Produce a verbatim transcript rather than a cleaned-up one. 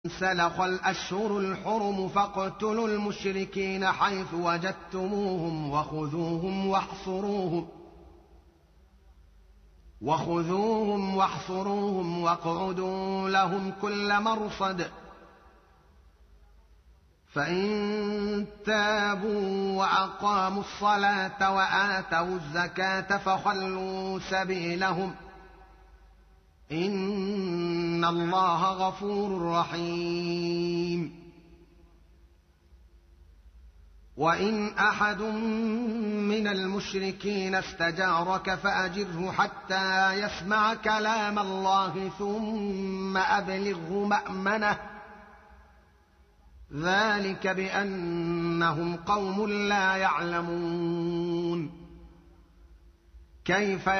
انسلخ الأشهر الحرم فاقتلوا المشركين حيث وجدتموهم وخذوهم واحصروهم وخذوهم واحصروهم واقعدوا لهم كل مرصد فإن تابوا وأقاموا الصلاة وآتوا الزكاة فخلوا سبيلهم إن الله غفور رحيم. وإن أحد من المشركين استجارك فأجره حتى يسمع كلام الله ثم أبلغه مأمنه ذلك بأنهم قوم لا يعلمون. كيف